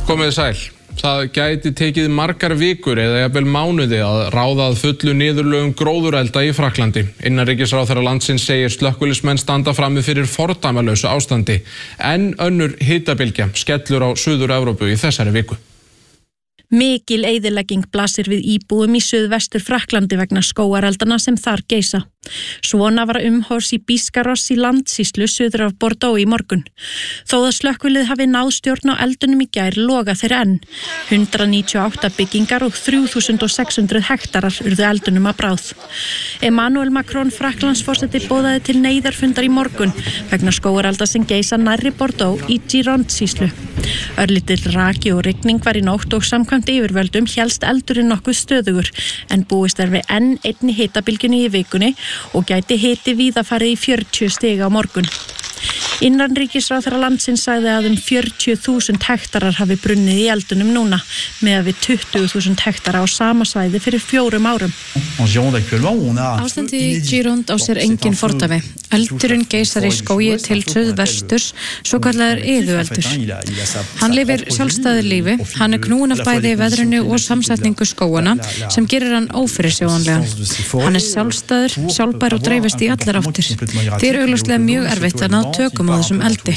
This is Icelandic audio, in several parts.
Komið sæl. Það gæti tekið margar vikur eða jafnvel mánuði að ráða að fullu niðurlögum gróðurelda í Frakklandi. Innanríkisráðherra landsins segir slökkviliðsmenn standa frammi fyrir fordæmalausu ástandi. En önnur hitabylgja skellur á Suður-Evrópu í þessari viku. Mikil eyðilegging blasir við íbúum í suðvestur Frakklandi vegna skógareldana sem þar geisa. Svona var umhorfs í Bískaross í landsýslu suður af Bordeaux í morgun. Þó að slökkvilið hafi náð stjórn á eldunum í gær loga þeir enn. 198 byggingar og 3600 hektarar urðu eldunum að bráð. Emmanuel Macron Frakklandsforseti boðaði til neyðarfundar í morgun vegna skógarelda sem geisa nærri Bordeaux í Gironde-sýslu. Örlítill raki og rigning var í nótt og samkvæmt yfirvöldum hélst eldurinn nokkuð stöðugur en búist er við enn einni hitabylgjunni í vikunni og gæti hiti víða farið í 40 stig á morgun. Innanríkisráðherra landsins sagði að 40.000 hektarar hafi brunnið í eldunum núna með við 20.000 hektara á sama svæði fyrir 4 árum. Ástandið í Gironde á sér engin fordæmi. Eldurinn geisar í skógi til suðvesturs, svo kallaður iðueldur. Hann lifir sjálfstæðu lífi, hann er knúinn af bæði veðrinu og samsetningu skógana sem gerir hann ófyrirsjáanlegan. Hann er sjálfstæður, sjálfbær og dreifist í allar áttir. Því er augljóslega mjög erfitt að ná tökum á þessum eldi.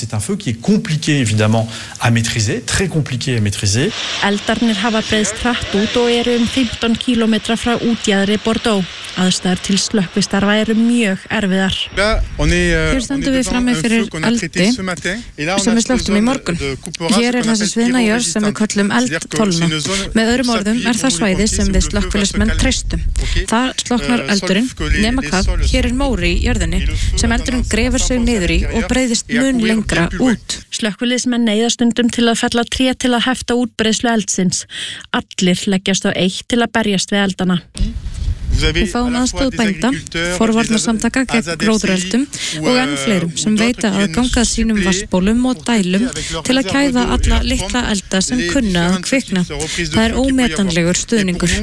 Eldarnir hafa breiðst hratt út og eru 15 kílómetra frá útjaðri Bordeaux. Aðstæður til slökkvistarfa eru mjög erfiðar. Hér stöndum við frammi fyrir eldi sem við slökktum í morgun. Hér er þessi sviðna jörð sem við köllum eldtólna. Með öðrum orðum er það svæði sem við slökkviliðsmenn treystum. Þar slokknar eldurinn, nema hvað, hér er móri í jörðinni sem eldurinn grefur sig niður í og breiðist mun lengra út. Slökkviliðsmenn neyða stundum til að fella tré til að hefta útbreiðslu eldsins. Allir leggjast á eitt til að berjast við eldana. Við fáum aðstoð bænda, forvarnarsamtaka gegn gróðureldum og enn fleirum sem veita að ganga sínum vatnsbólum og dælum til að kæða alla litla elda sem kunna að kvikna. Það er ómetanlegur stuðningur.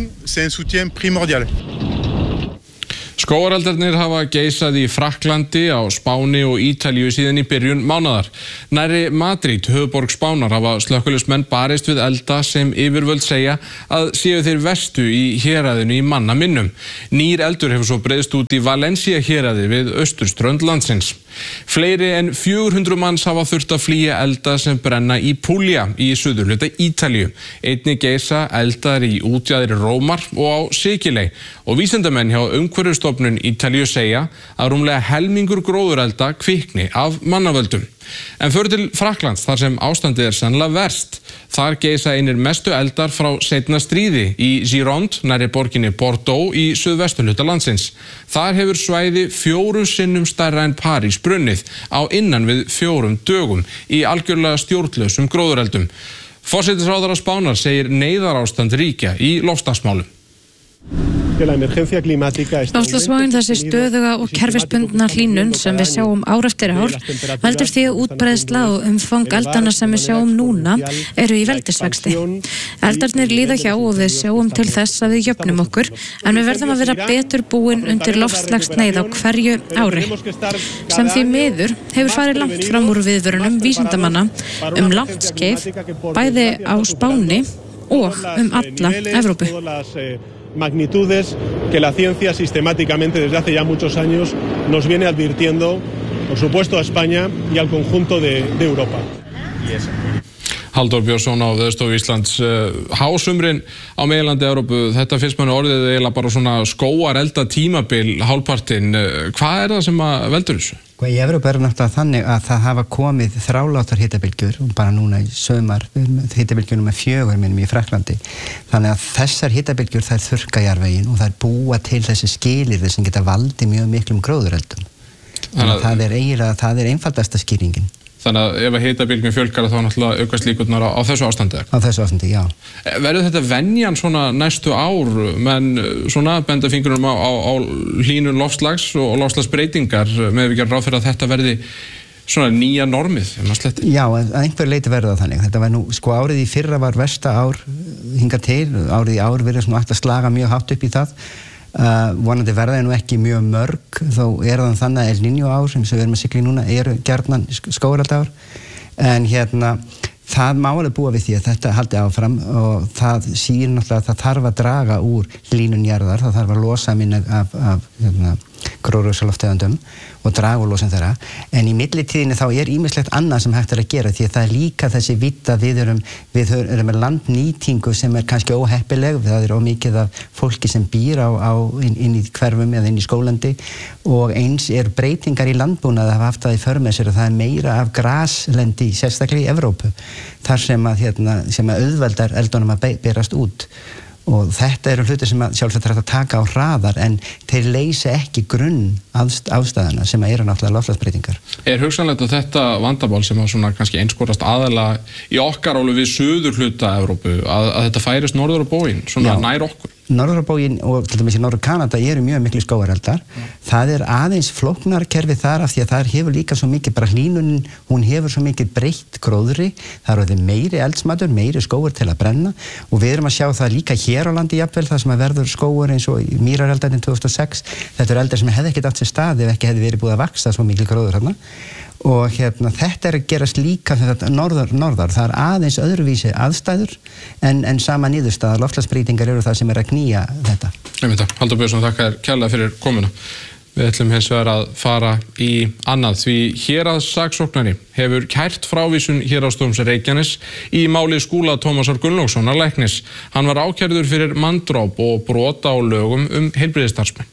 Skógareldarnir hafa geisað í Frakklandi, á Spáni og Ítalíu síðan í byrjun mánaðar. Nærri Madrid, höfuðborg Spánar, hafa slökkviliðsmenn barist við elda sem yfirvöld segja að séu þeir verstu í héraðinu í manna minnum. Nýr eldur hefur svo breiðst út í Valencia héraði við austurströnd landsins. Fleiri en 400 manns hafa þurft að flýja elda sem brenna í Puglia í suðurhluta Ítalíu. Einnig geisa eldar í útjaðri Rómar og á Sikiley og vísindamenn hjá Umhverfisstofnun Ítalíu segja að rúmlega helmingur gróðurelda kvikni af mannavöldum. En förum til Frakklands þar sem ástandið er sennilega verst. Þar geisa einir mestu eldar frá seinna stríði í Gironde, nærri borginni Bordeaux í suðvesturhluta landsins. Þar hefur svæði 4 sinnum stærra en París brunnið á innan við 4 dögum í algjörlega stjórnlausum gróðureldum. Forsætisráðherra Spánar segir neyðarástand ríkja í loftslagsmálum. Loftslagsváin, þessi stöðuga og kerfisbundna hlýnun sem við sjáum ár eftir ár veldur því að útbreiðsla og umfang eldana sem við sjáum núna eru í veldisvexti. Eldarnir líða hjá og við sjáum til þess að við jöfnum okkur en við verðum að vera betur búin undir loftslagsneyð á hverju ári. Sem því miður hefur farið langt fram úr viðvörunum vísindamanna langt skeið, bæði á Spáni og alla Evrópu. Magnitudes que la ciencia sistemáticamente desde hace ya muchos años nos viene advirtiendo, por supuesto a España y al conjunto de Europa. Halldór Björnsson á Veðurstofu Íslands. Hásumrin á meginlandi Evrópu, þetta finnst manni orðið eiginlega bara svona skógarelda tímabil hálfpartinn. Hvað er það sem að veldur þessu? Í Evrópu er náttúrulega þannig að það hafa komið þrálátar hitabylgjur og bara núna í sumar hitabylgjunum með 4 minnum í Frakklandi. Þannig að þessar hitabylgjur þær þurrka jarðveginn og þær búa til þessi skilyrði sem geta valdið mjög miklum gróðureldum. Þannig að það er einfaldasta skýringin. Þannig að ef að hitabylgjum fjölgar þá náttúrulega aukast líkurnar á þessu ástandi? Á þessu ástandi, já. Verður þetta venjan svona næstu ár, menn svona benda fingrunum á hlýnun loftslags og loftslagsbreytingar með við gerum ráð fyrir að þetta verði svona nýja normið, ef maður sletti? Já, að einhver leyti verður það þannig. Þetta var nú, árið í fyrra var versta ár hingað til, árið í ár verður svona að slaga mjög hátt upp í það. Vonandi verða nú ekki mjög mörg, þó er það þannig að El Niño ár sem við erum að sigla í núna eru gjarnan skógareldaár, en það má alveg búa við því að þetta haldi áfram og það sýnir náttúrulega að það þarf að draga úr hlýnun jarðar, það þarf að losa minna af gróðurhúsalofttegundum og draga úr losun þeirra, en í millitíðinni þá ýmislegt annað sem hægt að gera því að það líka þessi vita við erum með landnýtingu sem kannski óheppileg, það ómikið af fólki sem býr inn í hverfum eða inn í skólandi og eins breytingar í landbúnaði hafa haft það í för með sér og það meira af graslendi, sérstaklega í Evrópu, þar sem að auðveldar eldunum að berast út. Og þetta hlutir sem sjálfsagt hægt að taka á hraðar en þeir leysa ekki grunn ástæðuna sem náttúrulega loftslagsbreytingar. Hugsanlegt að þetta vandamál sem svona kannski einskorast aðalega í okkar álu við suður hluta Evrópu að þetta færist norður á bóginn, svona nær okkur? Norður á bóginn og til dæmis í Norður Kanada mjög miklu skógareldar. Það aðeins flóknarkerfi þar af því að það hefur líka svo mikið bara hlýnunin, hún hefur svo mikið breytt gróðri, það orðið meiri eldsmatur, meiri skógur til að brenna og við erum að sjá það líka hér á landi jafnvel, það sem verður skógur eins og mýrareldarinn 2006. Þetta eldar sem hefði ekkert átt sér stað ef ekki hefði verið búið að vaxa svo mikil gróður þarna. Og þetta að gerast líka norðar, það aðeins öðruvísi aðstæður en sama niðurstaða, loftslagsbreytingar eru það sem að knýja þetta. Halldór Björnsson, þakka þér kærlega fyrir komuna. Við ætlum hins vegar að fara í annað því héraðssaksóknari hefur kært frávísun héraðsdóms Reykjanes í máli Skúla Tómasar Gunnlaugssonar læknis. Hann var ákærður fyrir manndráp og brot á lögum heilbrigðisstarfsmenn.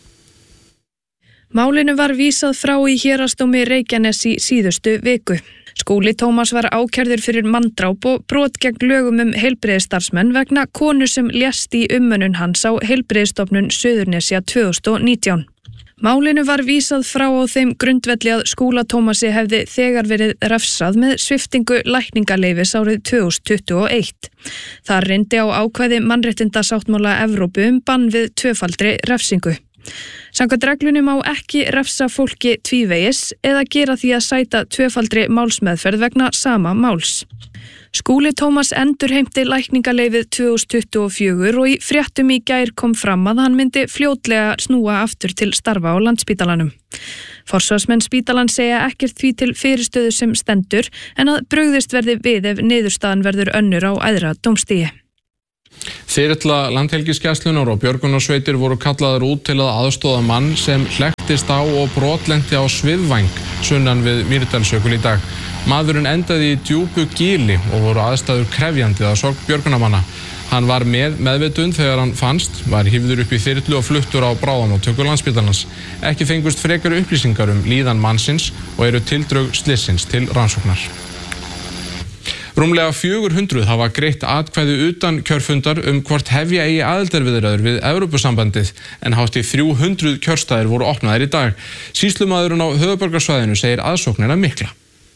Málinu var vísað frá í héraðsdómi Reykjanes í síðustu viku. Skúli Tómas var ákærður fyrir manndráp og brot gegn lögum heilbrigðisstarfsmenn vegna konu sem lést í umönnun hans á Heilbrigðisstofnun Suðurnesja 2019. Málinu var vísað frá á þeim grundvelli að Skúla Tómasi hefði þegar verið refsað með sviptingu lækningaleyfis árið 2021. Það reyndi á ákvæði mannréttindasáttmála Evrópu bann við tvöfaldri refsingu. Samkvæmt reglunni má ekki refsa fólki tvívegis eða gera því að sæta tvöfaldri málsmeðferð vegna sama máls. Skúli Tómas endurheimti lækningaleyfið 2024 og í fréttum í gær kom fram að hann myndi fljótlega snúa aftur til starfa á Landspítalanum. Forsvarsmenn spítalan segja ekkert því til fyrirstöðu sem stendur en að brugðist verði við ef niðurstaðan verður önnur á æðra dómstigi. Þyrla Landhelgisgæslunnar og björgunarsveitir voru kallaðar út til að aðstoða mann sem hlektist á og brotlenti á Sviðvæng sunnan við Mýrdalsjökul í dag. Maðurinn endaði í djúpu gili og voru aðstæður krefjandi að sögn björgunarmanna. Hann var meðvitund þegar hann fannst, var hífður upp í þyrlu og fluttur á bráðamóttöku Landspítalans. Ekki fengust frekari upplýsingar líðan mannsins og eru tildrög slyssins til rannsóknar. Rúmlega 400 hafa greitt atkvæði utan kjörfundar hvort hefja eigi aðildarviðræður við Evrópusambandið en hátt í 300 kjörstaðir voru opnaðir í dag. Sýslumaðurinn á höfuðborgarsvæðinu segir aðsóknina mikla.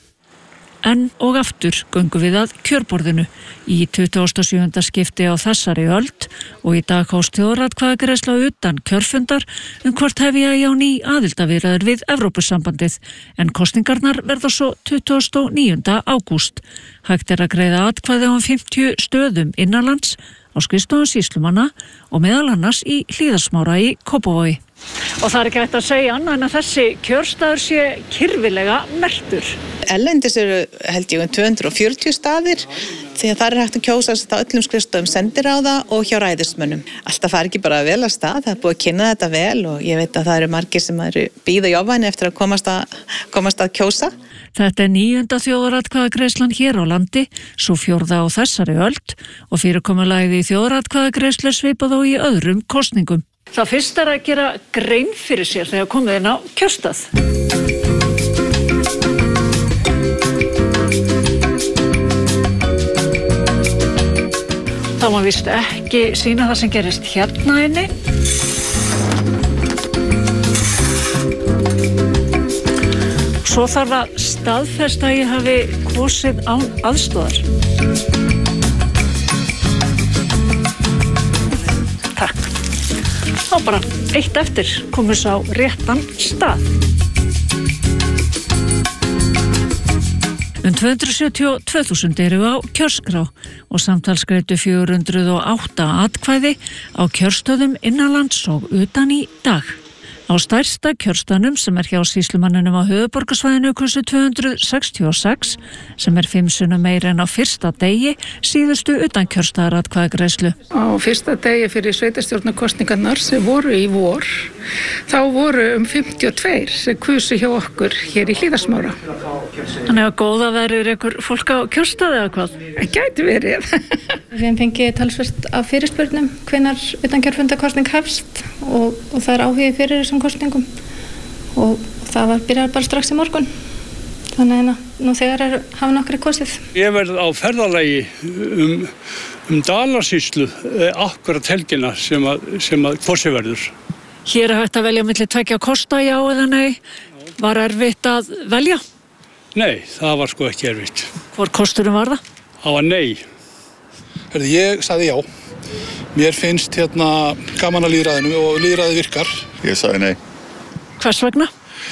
En og aftur göngum við að kjörborðinu í 27. skipti á þessari öld og í dag hófst þjóðaratkvæðagreiðsla utan kjörfundar hvort hefja eigi á ný aðildarviðræður við Evrópusambandið en kosningarnar verða svo 29. ágúst. Hægt að greiða atkvæði á 50 stöðum innanlands á skrifstofum sýslumanna og meðal annars í Hlíðarsmára í Kópavogi. Og það ekki hægt að segja annað en að þessi kjörstaður sé kyrfilega merktur. Erlendis eru held ég 240 staðir því að það hægt að kjósa á öllum skrifstofum sendiráða og hjá ræðismönnum. Alltaf fari ekki bara vel af stað, það búið að kynna þetta vel og ég veit að það eru margir sem eru bíða í ofvæni eftir að komast að kjósa. Þetta 9. þjóðaratkvæðagreiðslan hér á landi, svo 4. á þessari öld og fyrirkomulagið í þjóðaratkvæðagreiðslu svipað á í öðrum kosningum. Það fyrst að gera grein fyrir sér þegar komið inn á kjörstað. Það má víst ekki sýna það sem gerist hérna inni. Svo þarf að staðfesta að ég hafi kosið án aðstoðar. Takk. Þá bara eitt eftir komum við á réttan stað. 272.000 eru á kjörskrá og samtals greiddu 408 atkvæði á kjörstöðum innanlands og utan í dag. Á stærsta kjörstanum sem hjá sýslumanninum á höfuðborgarsvæðinu kusu 266 sem 5 sinnum meira en á fyrsta degi síðustu utankjörstaðaratkvæðagreiðslu. Á fyrsta degi fyrir sveitarstjórnarkosningarnar sem voru í vor, þá voru 52 sem kusu hjá okkur hér í Hlíðarsmára. Þannig að góða verður ykkur fólk á kjörstaði eða hvað? Það gæti verið. Við hefum fengið talsvert af fyrirspurnum hvenær utankjörfundarkosning hefst og það er áhugi fyrir þessum kosningum og það byrjar bara strax í morgun. Þannig að nú þegar hafa nokkri kosið. Ég verð á ferðalagi Dalasýslu akkurat helgina sem að kosið verður. Hér hægt að velja milli tveggja kosta, já eða nei. Var erfitt að velja? Nei, það var sko ekki erfitt. Hvor kosturinn var það? Það var nei. Ég sagði já. Mér finnst gaman að lýðræðinu og lýðræði virkar. Ég sagði nei. Hvers vegna?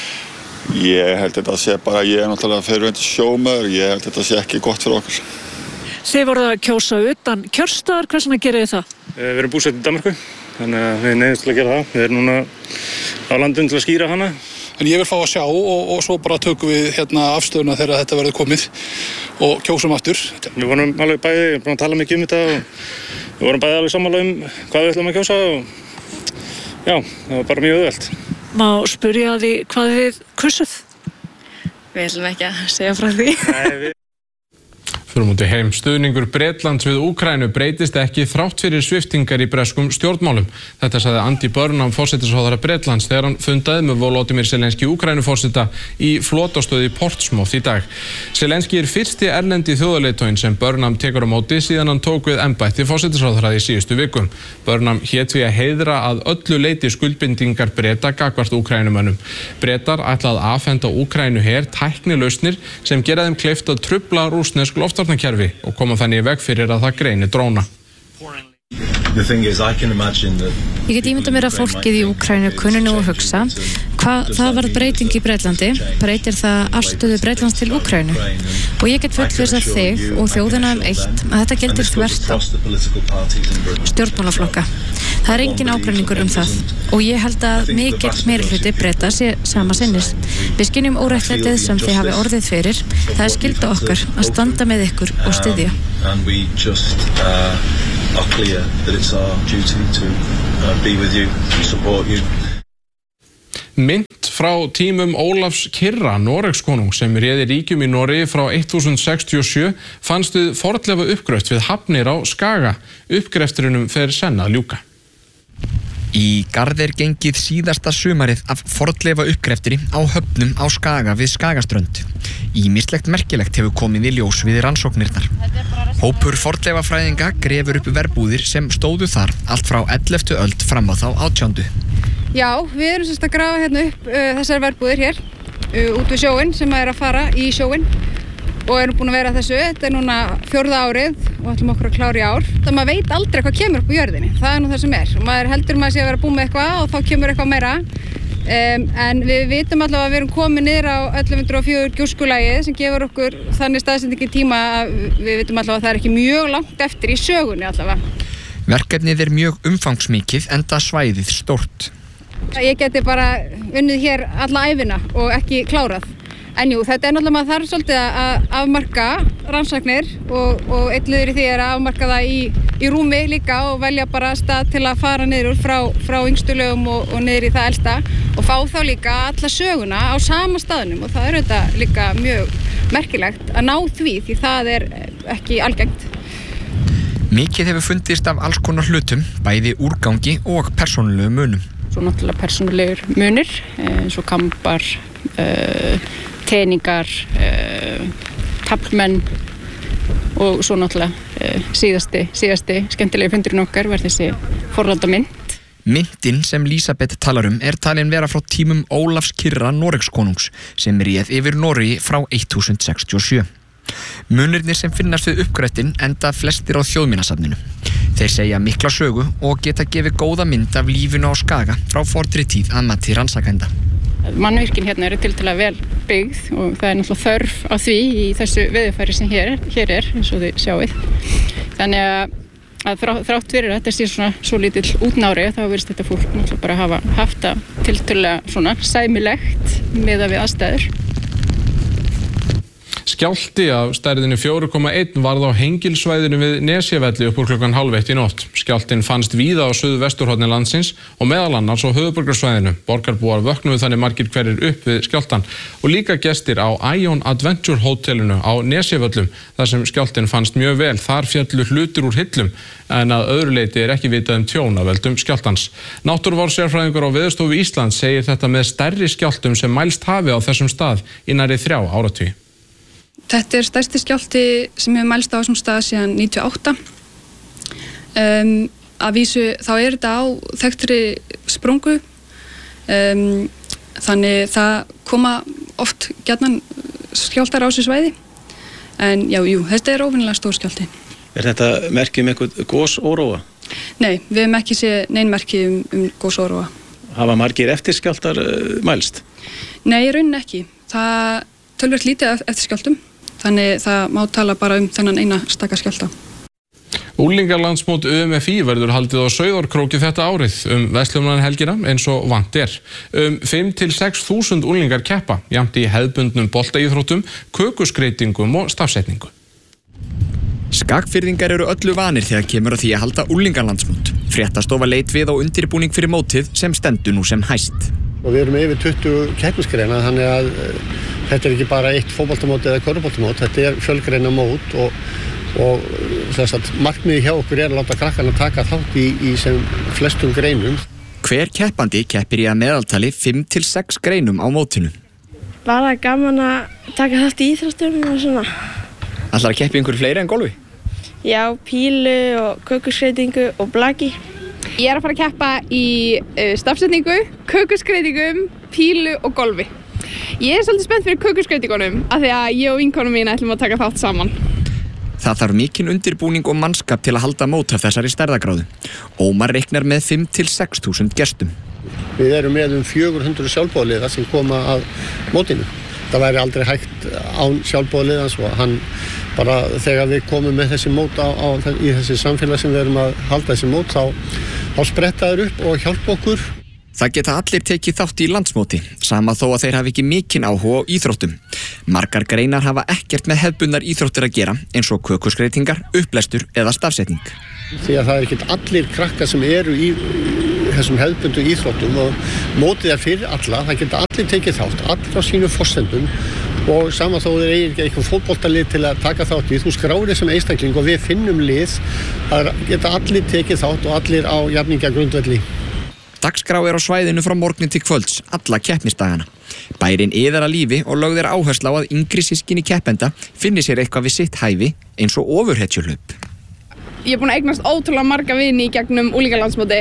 Ég held þetta að sé bara, ég er náttúrulega fyrirverandi sjómaður, ég held þetta að sé ekki gott fyrir okkur. Þið voruð að kjósa utan kjörstaðar, hvers vegna gerið þið það? Við erum búsett í Danmörku, þannig að við neyðumst til að gera það. Við erum núna á landinu til að skýra hana. En ég vil fá að sjá og svo bara tökum við afstöðuna þegar þetta verður komið og kjósum aftur. Við vorum alveg bæði, búin að tala mikið þetta og við vorum bæði alveg sammála hvað við ætlum að kjósa og já, það var bara mjög auðvelt. Má spyrja því hvað þið kusuð? Við ætlum ekki að segja frá því. Fyrir múti heim, stuðningur Bretlands við Úkraínu breytist ekki þrátt fyrir sviptingar í breskum stjórnmálum. Þetta sagði Andy Burnham, forsætisráðherra Bretlands, þegar hann fundaði með Volodymyr Zelenský Úkraínuforseta í flotastöð í Portsmouth í dag. Zelenský fyrsti erlendi þjóðarleiðtoginn sem Burnham tekur á móti síðan hann tók við embætti forsætisráðherra í síðustu vikum. Burnham hét því að heiðra að öllu leyti skuldbindingar Breta gagnvart Úkraínumönnum. Bretar ætla að afhenda Úkraínuher tæknilausnir sem gera þeim kleift að trufla rússnesk loftvarnakerfi og koma þannig í veg fyrir að það greini dróna. Ég get ímyndað mér að fólkið í Úkraínu kunni nú að hugsa hvað það varð breyting í Bretlandi, breytir það afstöðu Bretlands til Úkraínu og ég get fullvissað þig og þjóðina eitt að þetta gildir þvert á stjórnmálaflokka. Það er engin ágreiningur það og ég held að mikill meirihluti Breta sé sama sinnis. Við skynjum óréttlætið sem þið hafi orðið fyrir. Það er skylda okkar að standa með ykkur og styðja. Are clear that it's our duty to be with you and support you. Mynt frá tímum Ólafs Kyrra, Noregskonung, sem réði ríkjum í Noregi frá 1067 fannst við fornleifa uppgröft við hafnir á Skaga. Uppgrefturinum fer senn að ljúka. Í garð gengið síðasta sumarið af fornleifa uppgreftri á höfnum á Skaga við Skagaströnd. Ýmislegt merkilegt hefur komið í ljós við rannsóknirnar. Hópur fornleifafræðinga grefur upp verbúðir sem stóðu þar allt frá 11. öld fram á þá 18. Já, við erum sérst að grafa upp þessar verbúðir hér út við sjóinn sem er að fara í sjóinn og erum búin að vera þessu. Þetta er núna 4. árið og ætlum okkur að klára í ár. Það maður veit aldrei hvað kemur upp á jörðinni. Það er nú það sem er. Og maður heldur maður sé að vera búin með eitthvað og þá kemur eitthvað meira. En við vitum allavega að við erum komið niður á 1104 gjóskulagið sem gefur okkur þannig staðsendingi tíma að við vitum allavega að það er ekki mjög langt eftir í sögunni allavega. Verkefnið er mjög umfangsmikið enda svæðið stórt. Ég geti bara unnið hér alla ævina og ekki klárað. En jú, þetta er náttúrulega maður þarf svolítið að afmarka rannsóknir og einn liður í því er að afmarka það í rúmi líka og velja bara stað til að fara niður frá yngstu lögum og niður í það elsta og fá þá líka alla söguna á sama staðnum og það er þetta líka mjög merkilegt að ná því það er ekki algengt. Mikið hefur fundist af alls konar hlutum, bæði úrgangi og persónulegu munum. Svo náttúrulega persónulegur munir, svo kambar, teningar, taflmenn og svo náttúrulega síðasti skemmtilegi fundurinn okkar var þessi fornaldamynt. Myntin sem Lísabet talar er talin vera frá tímum Ólafs Kyrra Noregskonungs sem réð yfir Noregi frá 1067. Munirnir sem finnast við uppgrættin enda flestir á þjóðminjasafninu. Þeir segja mikla sögu og geta gefið góða mynd af lífinu á Skaga frá fornri tíð að mati rannsakenda. Mannvirkin hérna eru tiltölulega vel byggð og það er náttúrulega þörf á því í þessu veðurfari sem hér er eins og þið sjáið. Þannig að að þrátt fyrir að þetta sé svona svo lítill útnári þá virðist þetta fólk náttúrulega bara hafa haft það tiltölulega svona sæmilegt miðað við aðstæður. Skjálfti af stærðinni 4,1 varð á Hengilsvæðinu við Nesjavelli upp úr 1:30 í nótt. Skjálftinn fannst víða á suðvesturhorni landsins og meðal annars á höfuðborgarsvæðinu. Borgarbúar vöknuðu þannig margir hverjir upp við skjálftann og líka gestir á Ion Adventure hótelinu á Nesjavöllum þar sem skjálftinn fannst mjög vel. Þar féllu hlutir úr hillum en að öðru leyti ekki vitað tjón af völdum skjálftans. Náttúruvárssérfræðingur á Veðurstofu Íslands segir þetta með stærri skjálftum sem mælst hafi á þessum stað í nærri 3 áratugi. Þetta stærsti skjálfti sem hefur mælst á þessum stað síðan 98. Að vísu þá þetta á þekktri sprungu, þannig það koma oft gjarnan skjálftar á þessu svæði. En þetta óvenjulega stór skjálfti. Þetta merki eitthvað gosóróa? Nei, við hefum ekki séð nein merki gosóróa. Hafa margir eftirskjálftar mælst? Nei, í rauninni ekki. Það töluvert lítið eftir skjálftum. Þannig það má tala bara þennan eina staka skjálfta. Unglingalandsmót UMFI verður haldið á Sauðárkróki þetta árið verslunarhelgina eins og vant 5 til 6 þúsund unglingar keppa, jafnt í hefðbundnum boltaíþróttum, kökuskreytingum og stafsetningu. Skagfirðingar eru öllu vanir þegar kemur að því að halda unglingalandsmót. Fréttastofa leit við á undirbúning fyrir mótið sem stendur nú sem hæst. Og við erum yfir 20 keppnisgreina, þannig að þetta ekki bara eitt fótboltamót eða körfuboltamót, þetta fjölgreina mót og markmiðið hjá okkur að láta krakkarna taka þátt í sem flestum greinum. Hver keppandi keppir í að meðaltali 5 til 6 greinum á mótinu. Bara gaman að taka þátt í íþróttum og svona. Ætlar að keppi einhverju fleiri en golfi? Já, pílu og kökuskreytingu og blaki. Ég að fara að keppa í stafsetningu, kökuskreytingum, pílu og golfi. Ég svolítið spennt fyrir kökuskreytingunum af því að ég og vinkonum mín ætlum að taka þátt saman. Það þarf mikinn undirbúning og mannskap til að halda mót af þessari stærðagráðu. Ómar reiknar með 5 til 6 þúsund gestum. Við erum með 400 sjálfboðaliða sem koma að mótinu. Það væri aldrei hægt án sjálfboðaliðans og hann bara þegar við komum með þessi mót í þessi samfélag sem við erum að halda þessi mót þá spretta þeir upp og hjálpa okkur. Það geta allir tekið þátt í landsmóti, sama þó að þeir hafi ekki mikinn áhuga á íþróttum. Margar greinar hafa ekkert með hefðbundnar íþróttir að gera eins og kökuskreytingar, upplestur eða stafsetning. Því að það ekkert allir krakkar sem eru í þessum hefðbundu íþróttum og mótið fyrir alla, það geta allir tekið þátt, allir á sínu forsendum og sama þó þeir eigi ekki eitthvað fótboltalið til að taka þátt í. Þú skráir þessum einstakling og við finnum lið að geta allir tekið þátt og allir á jafningjagrundvelli. Dagskrá á svæðinu frá morgni til kvölds, alla keppnisdagana. Bærinn iðar að lífi og lögð áherslu á að yngri systkini keppenda finni sér eitthvað við sitt hæfi eins og ofurhetjuhlaup. Ég er búin að eignast ótrúlega marga vini í gegnum unglingalandsmóti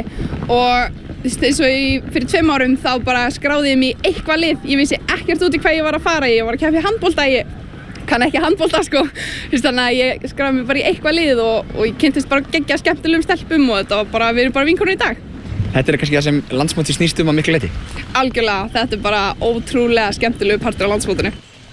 og eins og fyrir 2 árum þá bara skráði ég mig í eitthvað lið. Ég vissi ekkert út í hvað ég var að fara í. Ég var að keppa í handbolta, ég kann ekki handbolta sko. Þannig að ég skráði mig bara í eitthvað lið og ég kynntist bara geggja skemmtilegum stelpum og þetta var bara, við erum bara vinkonur í dag. Þetta er kannski það sem landsmóti snýst að miklu leyti? Algjörlega, þetta er bara ótrúlega skemmtilegu partur á landsmótinu.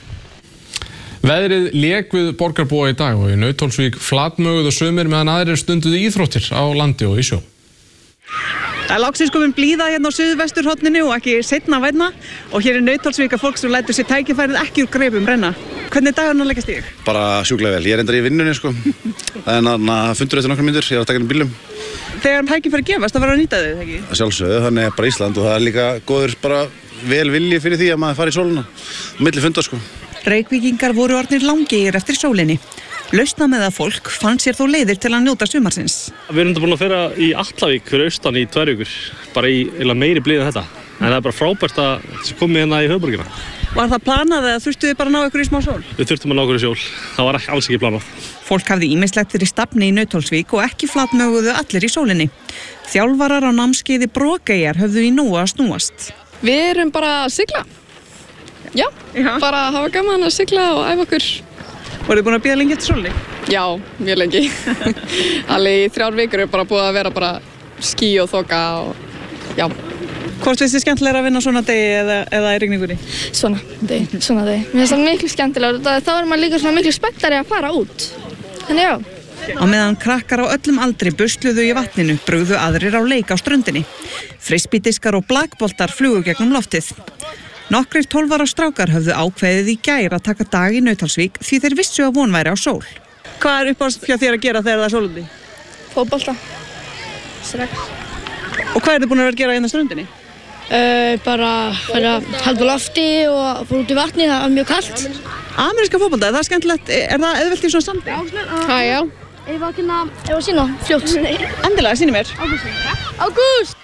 Veðrið lék við borgarbúa í dag og í Nauthólsvík flatmöguð og sumir meðan aðrir stunduðu íþróttir á landi og í sjó. Það er loksins komin blíða hérna á suðvesturhorninu og ekki seinna vænna og hér í Nauthólsvík að fólk sem lætur sér tækifærið ekki úr greipum renna. Hvernig er dagurinn að leggast í þig? Bara sjúklega vel. Ég er endar í vinnunni sko. En fundur eftir nokkrum mínútur, ég var að taka inn bílum. Þegar tækifæri gefast, það verður að nýta þau, ekki? Að sjálfsögðu, þannig er bara Ísland og það er líka góður bara vel vilji fyrir því að maður fari í sólina. Milli fundar sko. Reykvíkingar voru orðnir langir eftir sólinni. Lausnameða fólk fann sér þó leiðir til að njóta sumarsins. Við erum búin að fara í Allavík fyrir austan í 2 vikur, bara í meiri blíð en þetta. En það er bara frábært að komið hérna í höfuðborgina. Var það planað eða þurftuð þið bara að ná ykkur í smá sól? Við þurftum að ná ykkur í sól. Það var alls ekki planað. Fólk hafði ýmislegt fyrir stafni í Nauthólsvík og ekki flatmöguðu allir í sólinni. Þjálfarar á námskeiði Brokeyjar höfðu í nógu að snúast. Við erum bara að sigla. Já, bara að hafa gaman að sigla og æfa okkur. Voruð þið búin að bíða lengi eftir sólinni? Já, mjög lengi. Alveg í 3 vikur er bara búið að vera bara ský og þoka og já. Hvort finnst þið skemmtilega að vinna svona degi eða í rigningunni? Svona degi. Mér finnst það miklu skemmtilega. Þá er maður líka svona miklu spenntari að fara út. Þannig já. Á meðan krakkar á öllum aldri busluðu í vatninu, brugðu aðrir á leik á ströndinni. Frisbeediskar og blakboltar flugu gegnum loftið. Nokkrir 12 ára strákar höfðu ákveðið í gær að taka dag í Nauthólsvík því þeir vissu að von væri á sól. Hvað uppáhalds hjá þér að gera þegar það er sólúti? Fótbolta. Strax. Og hvað þið búin að vera að gera hérna á ströndinni? Bara halda lofti og fór út í vatni, það var mjög kalt. Ameríska fótbolta, er það skemmtilegt? Er það auðvelt í svona sandi? Já. Ég var að sína fljótt. Endilega, sýni mér. Ágúst!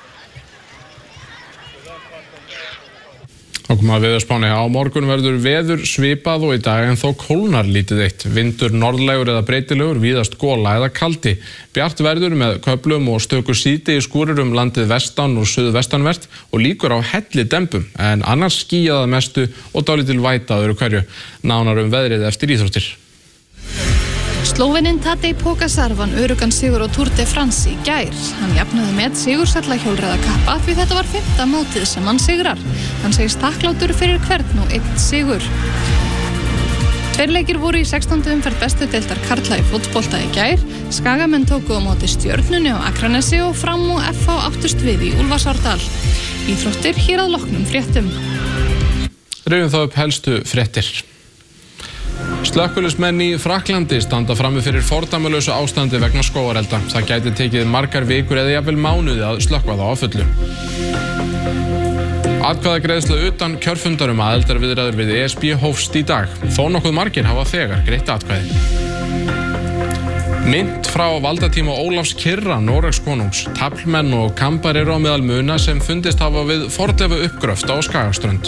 Þá komum að veðurspáni. Á morgun verður veður svipað og í dag en þó kólnar lítið eitt. Vindur norðlægur eða breytilegur, víðast gola eða kaldi. Bjart verður með köflum og stöku síti í skúrir landið vestan og suðvestanvert og líkur á hellidembum en annars skýjað að mestu og dálítil væta öðru hverju. Nánar veðrið eftir íþróttir. Slóveninn Tadej Pogačar vann öruggan sigur á Tour de France í gær. Hann jafnaði met sigursælla hjólreiðakappa því þetta var 5. mótið sem hann sigrar. Hann segist þakklátur fyrir hvern og einn sigur. 2 leikir voru í 16. umferð bestu deildar karla í fótbolta í gær. Skagamenn tóku á móti Stjörnunni á Akranesi og Fram og FH áttust við í Úlfarsárdal. Íþróttir hér að loknum fréttum. Rifjum þá upp helstu fréttir. Slökkviliðsmenn í Frakklandi standa frammi fyrir fordæmalausu ástandi vegna skógarelda. Það gæti tekið margar vikur eða jafnvel mánuði að slökkva þá á fullu. Atkvæðagreiðsla utan kjörfundar aðildarviðræður við ESB hófst í dag. Þó nokkuð margir hafa þegar greitt atkvæði. Mynt frá valdatíma Ólafs Kyrra, Noregskonungs, taflmenn og kambar eru á meðal muna sem fundist hafa við fornleifa uppgröft á Skagaströnd.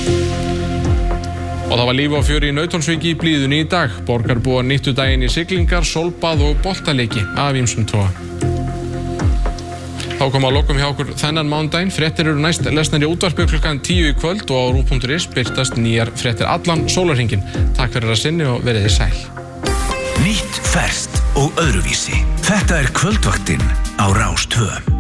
Og það var líf og fjöri í Nauthólsvík í blíðunni í dag. Borgarbúar nýttu daginn í siglingar, sólbað og boltaleiki af ýmsum toga. Þá kom að lokum hjá okkur þennan mánudaginn. Fréttir eru næst lesnar í útvarpi klukkan 10 í kvöld og á RÚV.is birtast nýjar fréttir allan sólarhringinn. Takk fyrir að sinni og verið þið sæl. Nýtt, ferskt og öðruvísi. Þetta er Kvöldvaktin á Rás 2.